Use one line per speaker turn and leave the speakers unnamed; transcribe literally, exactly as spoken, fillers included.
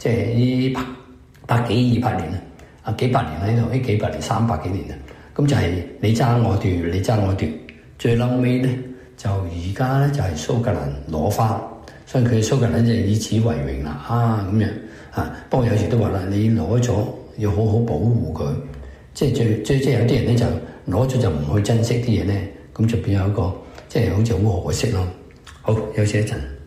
即係呢百百幾二百年啊，啊幾百年喺度，呢幾百年三百幾年啊，咁就係你爭我奪，你爭我奪，最嬲尾咧就而家咧就係蘇格蘭攞翻，所以佢蘇格蘭就以此為榮啦啊咁樣啊。不過有時都話啦，你攞咗要好好保護佢，即係最最即係有啲人咧就攞咗就唔去珍惜啲嘢咧，咁就變有一個即係好似好可惜咯。好，休息一陣。